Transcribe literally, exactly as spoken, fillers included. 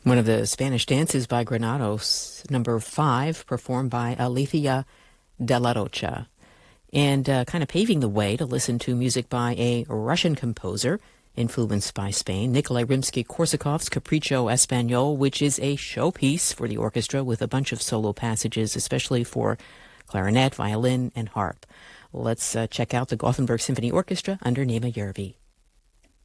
One of the Spanish dances by Granados, number five, performed by Alicia de la Rocha. And uh, kind of paving the way to listen to music by a Russian composer influenced by Spain, Nikolai Rimsky-Korsakov's Capriccio Espagnol, which is a showpiece for the orchestra with a bunch of solo passages, especially for clarinet, violin, and harp. Let's uh, check out the Gothenburg Symphony Orchestra under Nema Järvi.